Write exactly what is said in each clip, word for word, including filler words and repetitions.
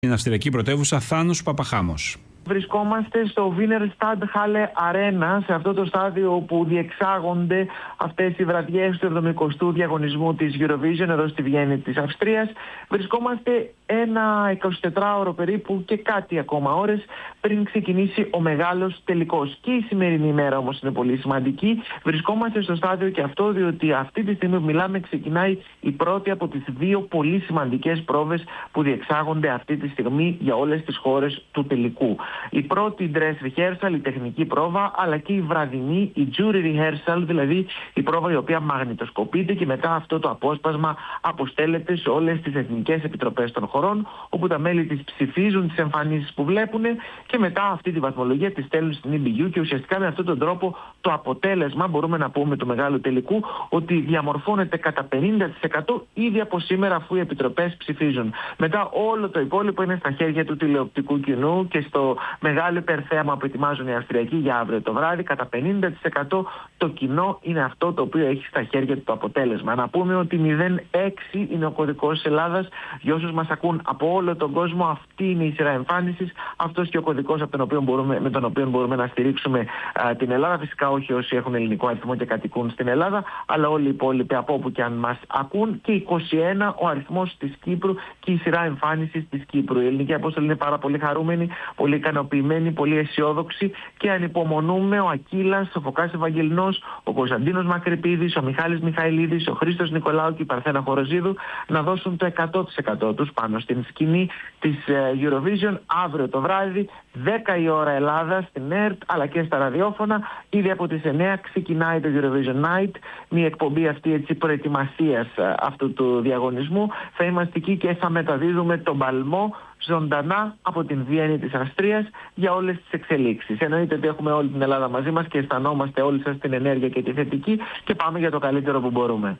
Στην αυστριακή πρωτεύουσα Θάνος Παπαχάμος. Βρισκόμαστε στο Wiener Stadthalle Arena, σε αυτό το στάδιο που διεξάγονται αυτές οι βραδιές του εβδομηκοστού διαγωνισμού της Eurovision εδώ στη Βιέννη της Αυστρίας. Βρισκόμαστε ένα εικοσιτετράωρο περίπου και κάτι ακόμα ώρες πριν ξεκινήσει ο μεγάλος τελικός. Και η σημερινή ημέρα όμως είναι πολύ σημαντική. Βρισκόμαστε στο στάδιο και αυτό διότι αυτή τη στιγμή που μιλάμε ξεκινάει η πρώτη από τις δύο πολύ σημαντικές πρόβες που διεξάγονται αυτή τη στιγμή για όλες τις χώρες του τελικού. Η πρώτη dress rehearsal, η τεχνική πρόβα, αλλά και η βραδινή, η jury rehearsal, δηλαδή η πρόβα η οποία μαγνητοσκοπείται και μετά αυτό το απόσπασμα αποστέλλεται σε όλες τις εθνικές επιτροπές των χωρών, όπου τα μέλη της ψηφίζουν τις εμφανίσεις που βλέπουν και μετά αυτή τη βαθμολογία τη στέλνουν στην ι μπι γιου και ουσιαστικά με αυτόν τον τρόπο το αποτέλεσμα, μπορούμε να πούμε, του μεγάλου τελικού, ότι διαμορφώνεται κατά πενήντα τοις εκατό ήδη από σήμερα αφού οι επιτροπές ψηφίζουν. Μετά όλο το υπόλοιπο είναι στα χέρια του τηλεοπτικού κοινού και στο μεγάλο υπερθέαμα που ετοιμάζουν οι Αυστριακοί για αύριο το βράδυ, κατά πενήντα τοις εκατό το κοινό είναι αυτό το οποίο έχει στα χέρια του το αποτέλεσμα. Να πούμε ότι μηδέν έξι είναι ο κωδικός της Ελλάδας. Για όσους μας ακούν από όλο τον κόσμο, αυτή είναι η σειρά εμφάνισης, αυτός και ο κωδικός από τον οποίο μπορούμε, με τον οποίο μπορούμε να στηρίξουμε α, την Ελλάδα. Φυσικά όχι όσοι έχουν ελληνικό αριθμό και κατοικούν στην Ελλάδα, αλλά όλοι οι υπόλοιποι από όπου και αν μας ακούν. Και είκοσι ένα ο αριθμός της Κύπρου και η σειρά εμφάνισης της Κύπρου. Η ελληνική απόστολη είναι πάρα πολύ χαρούμενη, πολύ ικανοποιημένοι, πολύ αισιόδοξοι και ανυπομονούμε ο Ακύλας, ο Φωκάς Ευαγγελινός, ο Κωνσταντίνος Μακρυπίδης, ο Μιχάλης Μιχαηλίδης, ο Χρήστος Νικολάου και η Παρθένα Χοροζίδου να δώσουν το εκατό τοις εκατό τους πάνω στην σκηνή της Eurovision αύριο το βράδυ, δέκα η ώρα Ελλάδα στην ΕΡΤ αλλά και στα ραδιόφωνα. Ήδη από τις εννιά ξεκινάει το Eurovision Night, μια εκπομπή αυτή έτσι προετοιμασίας αυτού του διαγωνισμού. Θα είμαστε εκεί και θα μεταδίδουμε τον παλμό ζωντανά από την Βιέννη της Αυστρίας για όλες τις εξελίξεις. Εννοείται ότι έχουμε όλη την Ελλάδα μαζί μας και αισθανόμαστε όλοι σας την ενέργεια και τη θετική και πάμε για το καλύτερο που μπορούμε.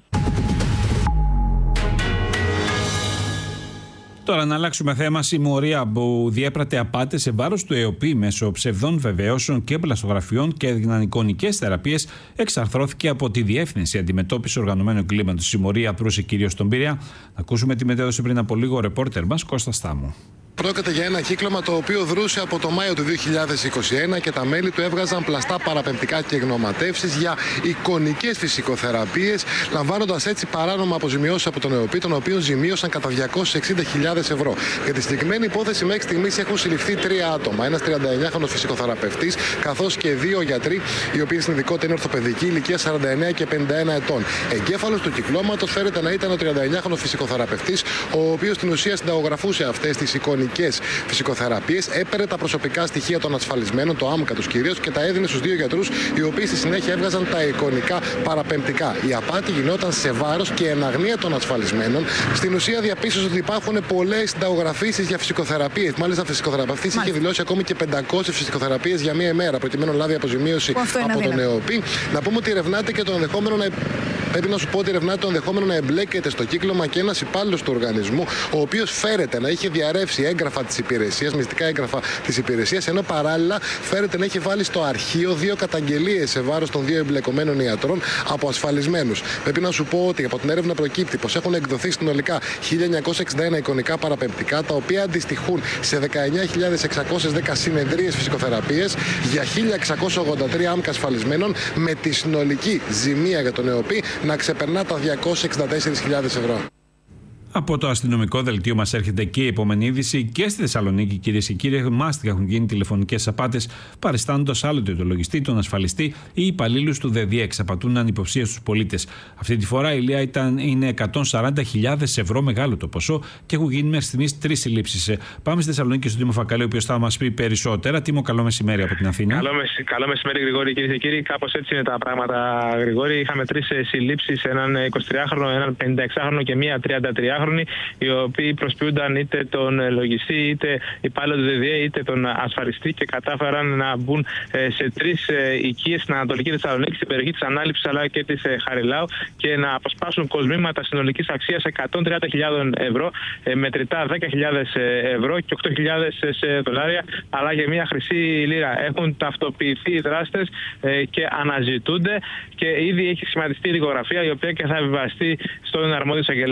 Τώρα να αλλάξουμε θέμα. Συμμορία που διέπρατε απάτες σε βάρος του ΕΟΠΗ μέσω ψευδών βεβαιώσεων και πλαστογραφιών και έδιναν εικονικές θεραπείες εξαρθρώθηκε από τη Διεύθυνση Αντιμετώπισης Οργανωμένου Εγκλήματος. Συμμορία προύσε κυρίως στον Πειραιά. Να ακούσουμε τη μετέδωση πριν από λίγο ο ρεπόρτερ μας Κώστα Στάμου. Πρόκειται για ένα κύκλωμα το οποίο δρούσε από το Μάιο του δύο χιλιάδες είκοσι ένα και τα μέλη του έβγαζαν πλαστά παραπεμπτικά και γνωματεύσεις για εικονικές φυσικοθεραπείες, λαμβάνοντας έτσι παράνομα αποζημιώσεις από τον ΕΟΠΗ, τον οποίο ζημίωσαν κατά διακόσιες εξήντα χιλιάδες ευρώ. Για τη συγκεκριμένη υπόθεση μέχρι στιγμής έχουν συλληφθεί τρία άτομα. Ένας τριανταεννιάχρονος φυσικοθεραπευτής, καθώς και δύο γιατροί, οι οποίοι στην ειδικότητα είναι ορθοπαιδικοί, ηλικία σαράντα εννέα και πενήντα ένα ετών. Εγκέφαλος του κυκλώματος φέρεται να ήταν ο τριανταεννιάχρονος φυσικοθεραπευτής, ο οποίος στην ουσία συνταγογραφούσε αυτές τις εικονικές φυσικοθεραπείες, έπαιρνε τα προσωπικά στοιχεία των ασφαλισμένων, το άμκα τους κυρίως, και τα έδινε στους δύο γιατρούς, οι οποίοι στη συνέχεια έβγαζαν τα εικονικά παραπεμπτικά. Η απάτη γινόταν σε βάρος και εν αγνία των ασφαλισμένων. Στην ουσία διαπίστωσε ότι υπάρχουν πολλές συνταγογραφήσεις για φυσικοθεραπείες. Μάλιστα, φυσικοθεραπευτής είχε δηλώσει ακόμη και πεντακόσιες φυσικοθεραπείες για μία ημέρα, προκειμένου να λάβει αποζημίωση από τον ΕΟΠΗ. Να πούμε ότι ερευνάται και το ενδεχόμενο να. Πρέπει να σου πω ότι ερευνάται το ενδεχόμενο να εμπλέκεται στο κύκλωμα και ένας υπάλληλος του οργανισμού, ο οποίος φέρεται να είχε διαρρεύσει έγγραφα της υπηρεσίας, μυστικά έγγραφα της υπηρεσίας, ενώ παράλληλα φέρεται να είχε βάλει στο αρχείο δύο καταγγελίες σε βάρος των δύο εμπλεκομένων ιατρών από ασφαλισμένους. Πρέπει να σου πω ότι από την έρευνα προκύπτει πως έχουν εκδοθεί συνολικά χίλια εννιακόσια εξήντα ένα εικονικά παραπεμπτικά, τα οποία αντιστοιχούν σε δεκαεννιά χιλιάδες εξακόσιες δέκα συνεδρίες φυσικοθεραπείες για χίλια εξακόσια ογδόντα τρία άμκα ασφαλισμένων, με τη συνολική ζημία για τον ΕΟΠΗ να ξεπερνά τα διακόσιες εξήντα τέσσερις χιλιάδες ευρώ. Από το αστυνομικό δελτίο μας έρχεται και η επόμενη είδηση. Και στη Θεσσαλονίκη, κυρίες και κύριοι, μάστιγα έχουν γίνει τηλεφωνικές απάτες, παριστάνοντας άλλοτε το λογιστή, τον ασφαλιστή ή υπαλλήλους του ΔΕΔΙΕ. Απατούν ανυποψία στους πολίτες. Αυτή τη φορά η ηλία ήταν, είναι εκατόν σαράντα χιλιάδες ευρώ, μεγάλο το ποσό, και έχουν γίνει μέχρι στιγμής τρεις συλλήψεις. Πάμε στη Θεσσαλονίκη στον Τίμο Φακαλή, ο οποίος θα μας πει περισσότερα. Τίμο, καλό μεσημέρι από την Αθήνα. Καλό, μεσ... καλό μεσημέρι, Γρηγόρη, κυρίες και κύριοι. Κάπως έτσι είναι τα πράγματα, Γρηγόρη. Είχαμε τρεις συλλήψεις, έναν εικοσιτριάχρονο, έναν πενηνταεξάχρονο και μία τριαντατριάχρονη, οι οποίοι προσποιούνταν είτε τον λογιστή, είτε υπάλληλο του ΔΕΔΙΕ, είτε τον ασφαλιστή, και κατάφεραν να μπουν σε τρεις οικίες στην Ανατολική Θεσσαλονίκη, στην περιοχή της Ανάληψης αλλά και της Χαριλάου, και να αποσπάσουν κοσμήματα συνολικής αξίας εκατόν τριάντα χιλιάδες ευρώ, μετρητά δέκα χιλιάδες ευρώ και οκτώ χιλιάδες δολάρια, αλλά και μια χρυσή λίρα. Έχουν ταυτοποιηθεί οι δράστες και αναζητούνται, και ήδη έχει σχηματιστεί η δικογραφία, η οποία και θα επιβαστεί στον αρμόδιο εισαγγελέα.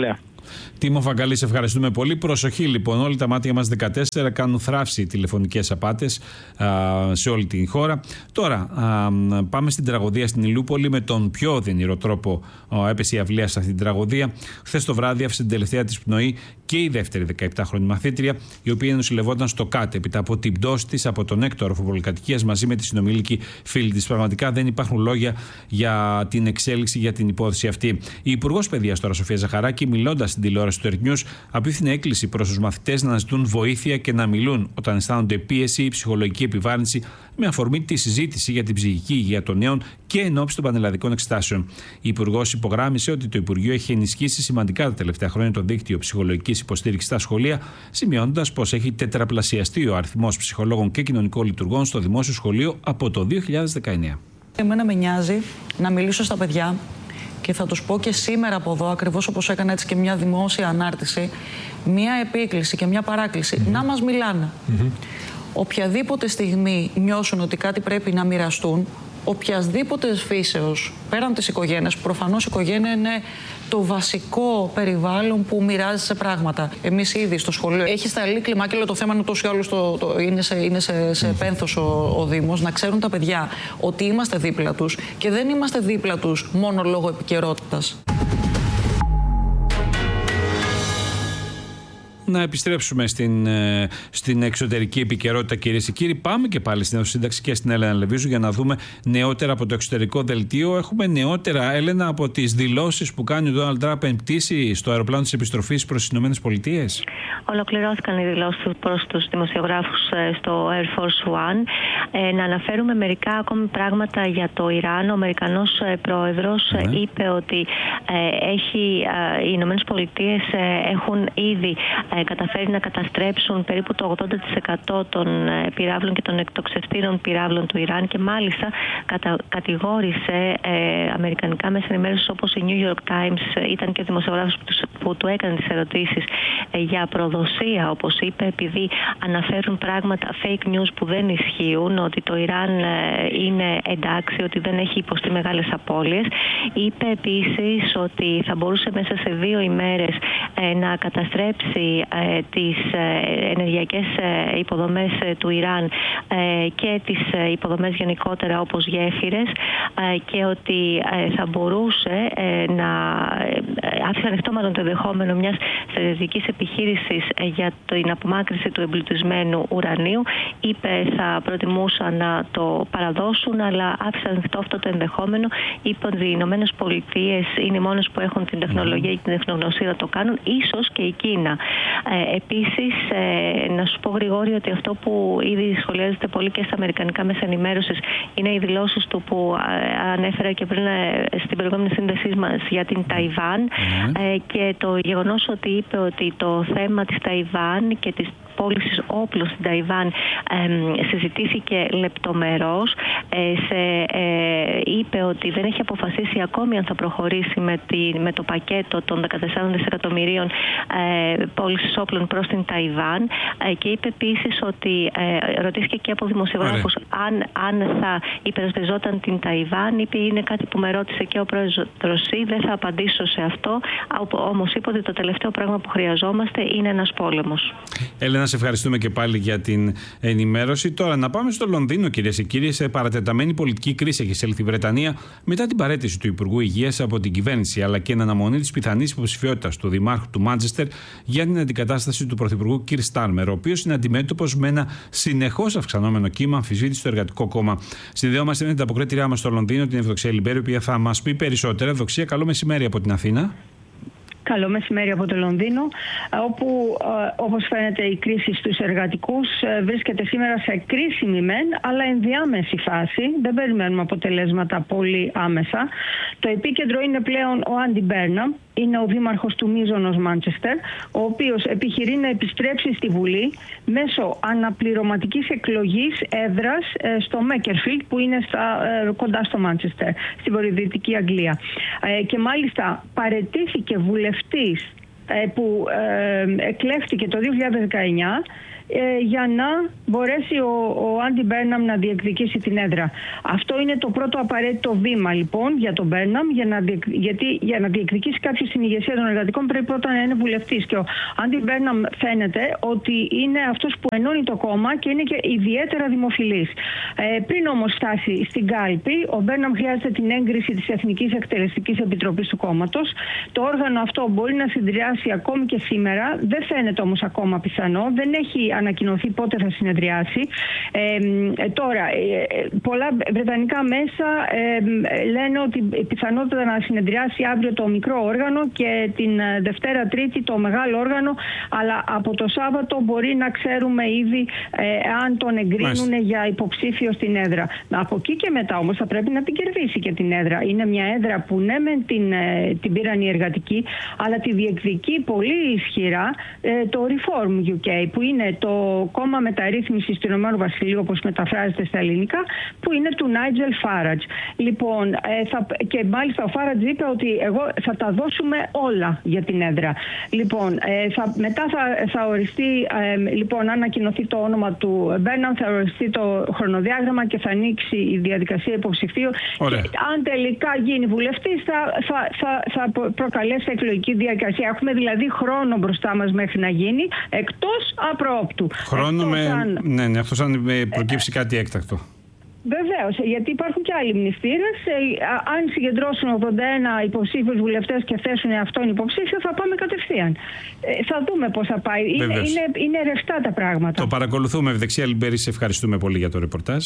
Τίμο Φαγκαλή, σε ευχαριστούμε πολύ. Προσοχή λοιπόν, όλοι τα μάτια μας δεκατέσσερα κάνουν θράψη τηλεφωνικές απάτες α, σε όλη την χώρα. Τώρα α, πάμε στην τραγωδία στην Ηλιούπολη. Με τον πιο οδυνηρό τρόπο α, έπεσε η αυλαία σε αυτή την τραγωδία. Χθες το βράδυ άφησε την τελευταία της πνοή και η δεύτερη δεκαεπτάχρονη μαθήτρια, η οποία νοσηλευόταν στο ΚΑΤ έπειτα από την πτώση της από τον έκτο όροφο πολυκατοικίας μαζί με τη συνομήλικη φίλη της. Πραγματικά δεν υπάρχουν λόγια για την εξέλιξη, για την υπόθεση αυτή. Η Υπουργός Παιδείας τώρα, Σοφία Ζαχαράκη, μιλώντας στην τηλεόραση του Ερτνιούς, απίθυνε έκκληση προς τους μαθητές να αναζητούν βοήθεια και να μιλούν όταν αισθάνονται πίεση ή ψυχολογική επιβάρυνση, με αφορμή τη συζήτηση για την ψυχική υγεία των νέων και εν ώψη των πανελλαδικών εξετάσεων. Η Υπουργός υπογράμμισε ότι το Υπουργείο έχει ενισχύσει σημαντικά τα τελευταία χρόνια το δίκτυο ψυχολογικής υποστήριξης στα σχολεία, σημειώνοντας πως έχει τετραπλασιαστεί ο αριθμός ψυχολόγων και κοινωνικών λειτουργών στο δημόσιο σχολείο από το δύο χιλιάδες δεκαεννέα. Εμένα με νοιάζει να μιλήσω στα παιδιά και θα τους πω και σήμερα από εδώ, ακριβώς όπως έκανα έτσι και μια δημόσια ανάρτηση, μια επίκληση και μια παράκληση, mm-hmm. να μας μιλάνε. Mm-hmm. Οποιαδήποτε στιγμή νιώσουν ότι κάτι πρέπει να μοιραστούν, οποιασδήποτε φύσεως, πέραν της οικογένειας, προφανώς η οικογένεια είναι το βασικό περιβάλλον που μοιράζεσαι πράγματα. Εμείς ήδη στο σχολείο έχει σταλεί κλιμάκιλο, το θέμα είναι ούτως ή άλλως το, το, είναι σε, είναι σε, σε πένθος ο, ο Δήμος, να ξέρουν τα παιδιά ότι είμαστε δίπλα τους και δεν είμαστε δίπλα τους μόνο λόγω επικαιρότητας. Να επιστρέψουμε στην, στην εξωτερική επικαιρότητα, κυρίες και κύριοι. Πάμε και πάλι στην Σύνταξη και στην Έλενα Λεβίζου για να δούμε νεότερα από το εξωτερικό δελτίο. Έχουμε νεότερα, Έλενα, από τις δηλώσεις που κάνει ο Ντόναλντ Τραμπ εν πτήση στο αεροπλάνο της επιστροφής προς τις Ηνωμένες Πολιτείες. Ολοκληρώθηκαν οι δηλώσεις προς τους δημοσιογράφους στο Air Force One. Ε, να αναφέρουμε μερικά ακόμη πράγματα για το Ιράν. Ο Αμερικανός πρόεδρος ναι. είπε ότι ε, έχει, ε, οι Ηνωμένες Πολιτείες ε, έχουν ήδη ε, καταφέρει να καταστρέψουν περίπου το ογδόντα τοις εκατό των πυράβλων και των εκτοξευτήρων πυράβλων του Ιράν και μάλιστα κατα, κατηγόρησε ε, αμερικανικά μέσα ενημέρωσης όπως η New York Times, ήταν και ο δημοσιογράφος που, που του έκανε τις ερωτήσεις ε, για προδοσία, όπως είπε, επειδή αναφέρουν πράγματα fake news που δεν ισχύουν, ότι το Ιράν ε, είναι εντάξει, ότι δεν έχει υποστεί μεγάλες απώλειες. Είπε επίσης ότι θα μπορούσε μέσα σε δύο ημέρες ε, να καταστρέψει ε, τις ε, ενεργειακές ε, υποδομές ε, του Ιράν ε, και τις ε, υποδομές γενικότερα όπως γέφυρες ε, και ότι ε, θα μπορούσε ε, να ε, άφησε ανοιχτό μάλλον το ενδεχόμενο μιας στρατιωτικής επιχείρησης ε, για την απομάκρυνση του εμπλουτισμένου ουρανίου. Είπε θα προτιμούσαν να το παραδώσουν, αλλά άφησε ανοιχτό αυτό το ενδεχόμενο. Είπε ότι οι Ηνωμένες Πολιτείες είναι οι μόνες που έχουν την τεχνολογία και την τεχνογνωσία να το κάνουν, ίσως και η Κίνα. Ε, επίσης, ε, να σου πω, Γρηγόρη, ότι αυτό που ήδη σχολιάζεται πολύ και στα αμερικανικά μέσα ενημέρωσης είναι οι δηλώσεις του που ε, ανέφερα και πριν ε, στην προηγούμενη σύνδεσή μας για την Ταϊβάν mm. ε, και το γεγονός ότι είπε ότι το θέμα της Ταϊβάν και της πώλησης όπλων στην Ταϊβάν ε, συζητήθηκε λεπτομερώς. Ε, σε, ε, είπε ότι δεν έχει αποφασίσει ακόμη αν θα προχωρήσει με, τη, με το πακέτο των δεκατεσσάρων δισεκατομμυρίων ε, πώλησης όπλων προς την Ταϊβάν ε, και είπε επίσης ότι ε, ρωτήθηκε και από δημοσιογράφους αν, αν θα υπερασπιζόταν την Ταϊβάν. Είπε είναι κάτι που με ρώτησε και ο πρόεδρος Ρωσί, δεν θα απαντήσω σε αυτό, όμως είπε ότι το τελευταίο πράγμα που χρειαζόμαστε είναι ένας πόλεμος. Έλενα, σε ευχαριστούμε και πάλι για την ενημέρωση. Τώρα να πάμε στο Λονδίνο, κυρίες και κύριοι. Σε παρατεταμένη πολιτική κρίση έχει εισέλθει η Βρετανία μετά την παραίτηση του Υπουργού Υγείας από την κυβέρνηση, αλλά και εν αναμονή της πιθανής υποψηφιότητας του Δημάρχου του Μάντσεστερ για την αντικατάσταση του Πρωθυπουργού Κιρ Στάρμερ, ο οποίος είναι αντιμέτωπος με ένα συνεχώς αυξανόμενο κύμα αμφισβήτησης στο Εργατικό Κόμμα. Συνδεόμαστε με την αποκρίτηριά μας στο Λονδίνο, την Ευδοξία Λιμπέρη, η οποία θα μας πει περισσότερα. Ευδοξία, καλό μεσημέρι από την Αθήνα. Καλό μεσημέρι από το Λονδίνο, όπου όπως φαίνεται η κρίση στους εργατικούς βρίσκεται σήμερα σε κρίσιμη μεν, αλλά ενδιάμεση φάση. Δεν περιμένουμε αποτελέσματα πολύ άμεσα. Το επίκεντρο είναι πλέον ο Άντι Μπέρναμ, είναι ο δήμαρχος του μείζωνος Μάντσεστερ, ο οποίος επιχειρεί να επιστρέψει στη Βουλή μέσω αναπληρωματικής εκλογής έδρας στο Μέκερφιλτ, που είναι στα, κοντά στο Μάντσεστερ, στην βορειοδυτική Αγγλία. Και μάλιστα παραιτήθηκε βουλευτής που εκλέχθηκε το δύο χιλιάδες δεκαεννιά ε, για να μπορέσει ο, ο Άντι Μπέρναμ να διεκδικήσει την έδρα. Αυτό είναι το πρώτο απαραίτητο βήμα λοιπόν για τον Μπέρναμ, για να, διεκ, γιατί για να διεκδικήσει κάποιος στην ηγεσία των εργατικών πρέπει πρώτα να είναι βουλευτής. Και ο Άντι Μπέρναμ φαίνεται ότι είναι αυτός που ενώνει το κόμμα και είναι και ιδιαίτερα δημοφιλής. Ε, πριν όμως φτάσει στην κάλπη, ο Μπέρναμ χρειάζεται την έγκριση της Εθνικής Εκτελεστικής Επιτροπής του κόμματος. Το όργανο αυτό μπορεί να συνεδριάσει ακόμη και σήμερα, δεν φαίνεται όμως ακόμα πιθανό, δεν έχει ανακοινωθεί πότε θα συνεδριάσει. Ε, τώρα, ε, πολλά βρετανικά μέσα ε, λένε ότι η πιθανότητα να συνεδριάσει αύριο το μικρό όργανο και την Δευτέρα Τρίτη το μεγάλο όργανο, αλλά από το Σάββατο μπορεί να ξέρουμε ήδη ε, αν τον εγκρίνουν Μάλιστα. για υποψήφιο στην έδρα. Από εκεί και μετά όμως θα πρέπει να την κερδίσει και την έδρα. Είναι μια έδρα που ναι μεν την, την πήραν οι εργατικοί, αλλά τη διεκδικεί πολύ ισχυρά ε, το Reform γιου κέι, που είναι το κόμμα μεταρρύθμισης του Ηνωμένου Βασιλείου, όπως μεταφράζεται στα ελληνικά, που είναι του Νάιτζελ Φάρατζ. Λοιπόν, ε, θα, και μάλιστα ο Φάρατζ είπε ότι εγώ θα τα δώσουμε όλα για την έδρα. Λοιπόν, ε, θα, μετά θα, θα οριστεί, ε, λοιπόν, αν ανακοινωθεί το όνομα του Μπέρναμ, θα οριστεί το χρονοδιάγραμμα και θα ανοίξει η διαδικασία υποψηφίου. Και αν τελικά γίνει βουλευτής, θα, θα, θα, θα προκαλέσει εκλογική διαδικασία. Έχουμε δηλαδή χρόνο μπροστά μας μέχρι να γίνει, εκτός απρόοπτου. Χρόνο με... Αν... Ναι, ναι, αυτός αν προκύψει ε, κάτι έκτακτο. Βεβαίως, γιατί υπάρχουν και άλλοι μνηστήρες. Ε, αν συγκεντρώσουν ογδόντα ένα υποψήφιους βουλευτές και θέσουν αυτόν υποψήφιο, θα πάμε κατευθείαν. Ε, θα δούμε πώς θα πάει. Είναι, είναι, είναι ρευστά τα πράγματα. Το παρακολουθούμε ευδεξιά. Λιμπέρη, σε ευχαριστούμε πολύ για το ρεπορτάζ.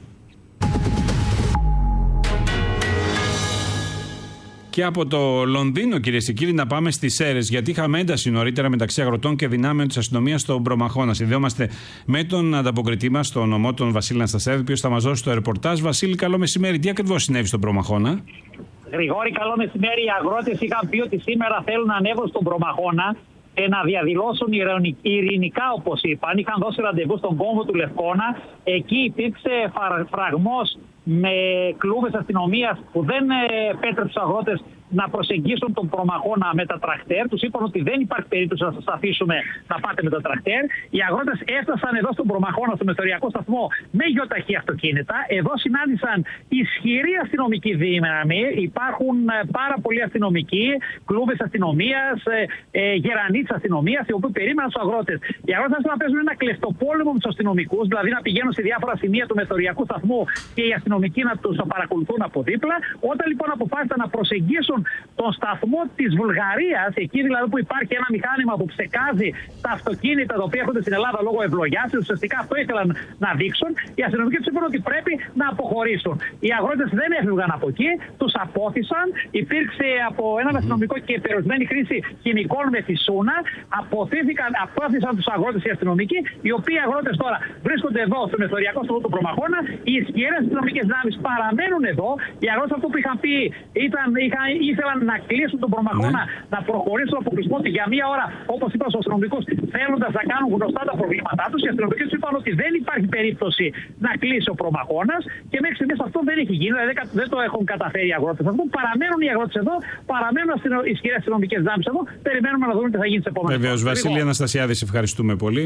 Και από το Λονδίνο, κυρίες και κύριοι, να πάμε στις Σέρρες, γιατί είχαμε ένταση νωρίτερα μεταξύ αγροτών και δυνάμεων της αστυνομίας στον Προμαχώνα. Συνδεόμαστε με τον ανταποκριτή μας, τον νομό, τον Βασίλη Αναστασιάδη, ο οποίος θα μας δώσει το ρεπορτάζ. Βασίλη, καλό μεσημέρι. Τι ακριβώς συνέβη στον Προμαχώνα? Γρηγόρη, καλό μεσημέρι. Οι αγρότες είχαν πει ότι σήμερα θέλουν να ανέβουν στον Προμαχώνα και να διαδηλώσουν ειρηνικά, όπως είπαν. Είχαν δώσει ραντεβού στον κόμβο του Λευκώνα. Εκεί υπήρξε φραγμός με κλούβες αστυνομίας που δεν επέτρεψε τους αγρότες να προσεγγίσουν τον Προμαχώνα με τα τρακτέρ. Τους είπαν ότι δεν υπάρχει περίπτωση να σας αφήσουμε να πάτε με τα τρακτέρ. Οι αγρότες έφτασαν εδώ στον Προμαχώνα, στο μεθοριακό σταθμό, με γιοταχή αυτοκίνητα. Εδώ συνάντησαν ισχυρή αστυνομική δύναμη. Υπάρχουν πάρα πολλοί αστυνομικοί, κλούβες αστυνομίας, ε, ε, γερανοί της αστυνομίας, οι οποίοι περίμεναν τους αγρότες. Οι αγρότες άρχισαν να παίζουν ένα κλειστοπόλεμο με τους αστυνομικούς, δηλαδή να πηγαίνουν σε διάφορα σημεία του μεθοριακού σταθμού και οι αστυνομικοί να τους παρακολουθούν από δίπλα. Όταν λοιπόν αποφάσισαν να προσεγγίσουν τον σταθμό της Βουλγαρίας, εκεί δηλαδή που υπάρχει ένα μηχάνημα που ψεκάζει τα αυτοκίνητα τα οποία έρχονται στην Ελλάδα λόγω ευλογιάς, ουσιαστικά αυτό ήθελαν να δείξουν, οι αστυνομικοί τους είπαν ότι πρέπει να αποχωρήσουν. Οι αγρότες δεν έφυγαν από εκεί, τους απόθυσαν, υπήρξε από έναν αστυνομικό και περιορισμένη χρήση χημικών με φυσούνα, αποθήθηκαν, απόθυσαν τους αγρότες οι αστυνομικοί, οι οποίοι αγρότες τώρα βρίσκονται εδώ στο μεθοριακό σταθμό του Προμαχώνα, οι ισχυρές αστυνομικές δυνάμεις παραμένουν εδώ, οι αγρότες αυτό που είχαν πει ήταν, είχαν, ήθελαν να κλείσουν τον Προμαχώνα, ναι. να προχωρήσουν από κλεισμό για μία ώρα, όπως είπαν στους αστυνομικούς, θέλοντας να κάνουν γνωστά τα προβλήματά τους. Οι αστυνομικοί τους είπαν ότι δεν υπάρχει περίπτωση να κλείσει ο Προμαχώνας και μέχρι στιγμής αυτό δεν έχει γίνει, δηλαδή δεν το έχουν καταφέρει οι αγρότες. Αυτό παραμένουν οι αγρότες εδώ, παραμένουν οι ισχυρές αστυνομικές δυνάμεις εδώ, περιμένουμε να δούμε τι θα γίνει σε επόμενες. Βεβαίως, Βασίλη Αναστασιάδη, ευχαριστούμε πολύ.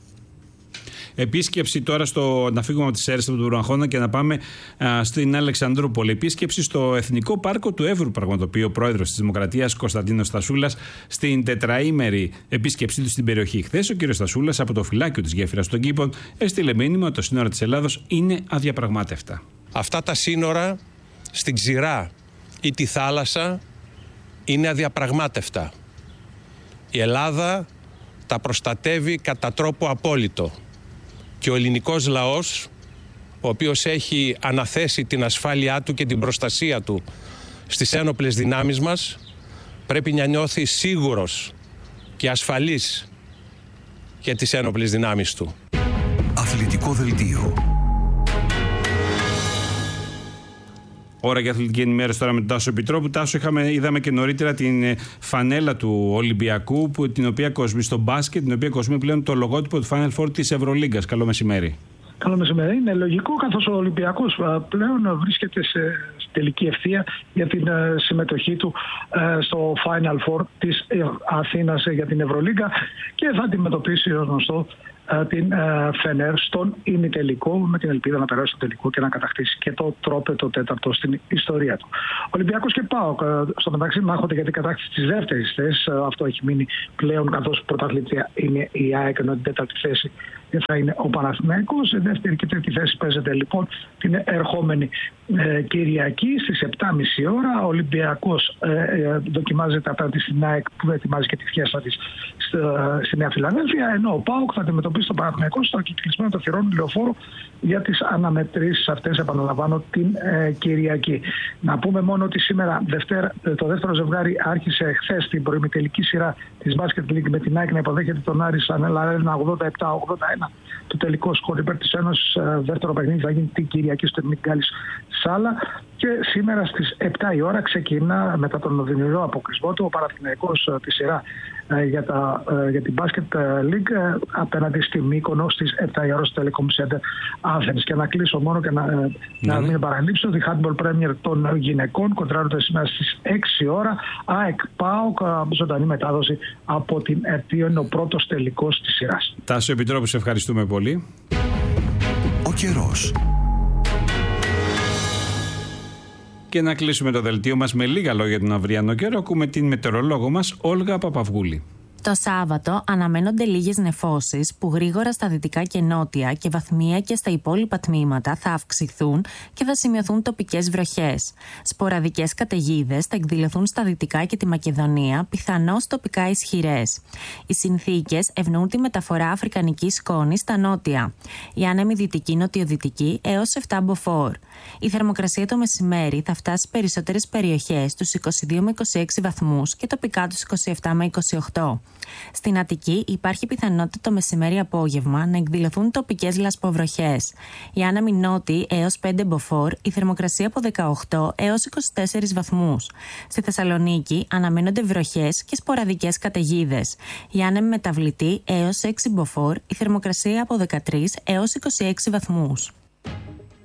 Επίσκεψη τώρα στο. Να φύγουμε από τις Σέρρες από τον Προμαχώνα και να πάμε α, στην Αλεξανδρούπολη. Επίσκεψη στο Εθνικό Πάρκο του Εύρου πραγματοποιεί ο πρόεδρος της Δημοκρατίας Κωνσταντίνος Στασούλας στην τετραήμερη επίσκεψή του στην περιοχή. Χθες ο κ. Στασούλας από το φυλάκιο της Γέφυρας των Κήπων έστειλε μήνυμα ότι τα σύνορα της Ελλάδος είναι αδιαπραγμάτευτα. Αυτά τα σύνορα στην ξηρά ή τη θάλασσα είναι αδιαπραγμάτευτα. Η Ελλάδα τα προστατεύει κατά τρόπο απόλυτο. Και ο ελληνικός λαός, ο οποίος έχει αναθέσει την ασφάλειά του και την προστασία του στις ένοπλες δυνάμεις μας, πρέπει να νιώθει σίγουρος και ασφαλής για τις ένοπλες δυνάμεις του. Αθλητικό δελτίο. Ώρα για αθλητική ενημέρωση τώρα με τον Τάσο Επιτρόπου. Τάσο, είχαμε, είδαμε και νωρίτερα την φανέλα του Ολυμπιακού, που, την οποία κοσμεί στο μπάσκετ, την οποία κοσμεί πλέον το λογότυπο του Final Four της Ευρωλίγκας. Καλό μεσημέρι. Καλό μεσημέρι. Είναι λογικό, καθώς ο Ολυμπιακός πλέον βρίσκεται σε τελική ευθεία για την συμμετοχή του στο Final Four της Αθήνας για την Ευρωλίγκα και θα αντιμετωπίσει, ως γνωστό, την Φενέρ στον ημιτελικό, με την ελπίδα να περάσει στο τελικό και να κατακτήσει και το τρόπαιο τέταρτο στην ιστορία του. Ολυμπιακός και ΠΑΟΚ στο μεταξύ μάχονται για την κατάκτηση της δεύτερης θέσης. Αυτό έχει μείνει πλέον, καθώς πρωταθλήτρια είναι η ΑΕΚ, ενώ την τέταρτη θέση θα είναι ο Παναθηναϊκός. Σε δεύτερη και τρίτη θέση παίζεται λοιπόν την ερχόμενη ε, Κυριακή στις επτά και μισή ώρα. Ο Ολυμπιακός ε, ε, δοκιμάζεται απέναντι στην ΑΕΚ που ετοιμάζει και τη φιέστα της στη Νέα Φιλαδέλφια, ενώ ο ΠΑΟΚ θα αντιμετωπίσει τον Παναθηναϊκό στο κυκλισμένο των θυρών Λεωφόρου για τις αναμετρήσεις αυτές, επαναλαμβάνω, την ε, Κυριακή. Να πούμε μόνο ότι σήμερα Δευτέρα, το δεύτερο ζευγάρι άρχισε χθες την προημιτελική σειρά της Basket League με την ΑΕΚ να υποδέχεται τον Άρη Σανέλα Αρένα ογδόντα επτά ογδόντα ένα. Το τελικό σκορ υπέρ της Ένωσης. Δεύτερο παιχνίδι θα γίνει την Κυριακή στο Μιγκάλης Σάλα. Και σήμερα στις επτά η ώρα ξεκινά, μετά τον οδυνηρό αποκλεισμό του, ο Παναθηναϊκός τη σειρά για, τα, για την Basket League απέναντι στη Μύκονο στις επτά η ώρα στο Telecom Center Athens. Και να κλείσω μόνο και να, ναι. να μην παραλείψω τη Handball Premier των γυναικών κοντράρονται σήμερα στις έξι η ώρα. ΑΕΚ ΠΑΟΚ, ζωντανή μετάδοση από την ΕΡΤ, είναι ο πρώτος τελικός της σειράς. Τάσο Επιτρόπου, σε ευχαριστούμε πολύ. Ο καιρός. Και να κλείσουμε το δελτίο μας με λίγα λόγια για τον αυριανό καιρό. Ακούμε την μετεωρολόγο μας Όλγα Παπαυγούλη. Το Σάββατο αναμένονται λίγες νεφώσεις που γρήγορα στα δυτικά και νότια και βαθμία και στα υπόλοιπα τμήματα θα αυξηθούν και θα σημειωθούν τοπικές βροχές. Σποραδικές καταιγίδες θα εκδηλωθούν στα δυτικά και τη Μακεδονία, πιθανώς τοπικά ισχυρές. Οι συνθήκες ευνοούν τη μεταφορά αφρικανικής σκόνης στα νότια. Η άνεμη δυτική-νοτιοδυτική έως επτά μποφόρ. Η θερμοκρασία το μεσημέρι θα φτάσει στις περισσότερες περιοχές στους είκοσι δύο με είκοσι έξι βαθμούς και τοπικά τους είκοσι επτά με είκοσι οκτώ. Στην Αττική υπάρχει πιθανότητα το μεσημέρι-απόγευμα να εκδηλωθούν τοπικές λασποβροχές. Η άνεμη νότιοι έως πέντε μποφόρ, η θερμοκρασία από δεκαοκτώ έως είκοσι τέσσερις βαθμούς. Στη Θεσσαλονίκη αναμένονται βροχές και σποραδικές καταιγίδες. Η άνεμη μεταβλητή έως έξι μποφόρ, η θερμοκρασία από δεκατρείς έως είκοσι έξι βαθμούς.